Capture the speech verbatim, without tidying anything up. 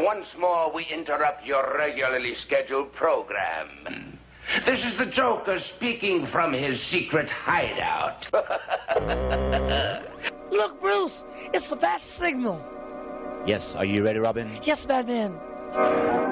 once more we interrupt your regularly scheduled program. This is the Joker speaking from his secret hideout. Look, Bruce, it's the bat signal. Yes, are you ready, Robin? Yes, Batman.